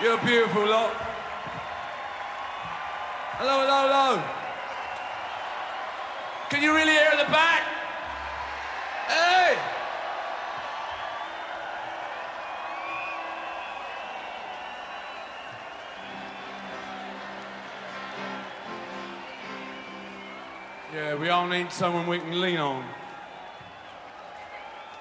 You're a beautiful lot. Hello, hello, hello. Can you really hear at the back? Hey! Yeah, we all need someone we can lean on.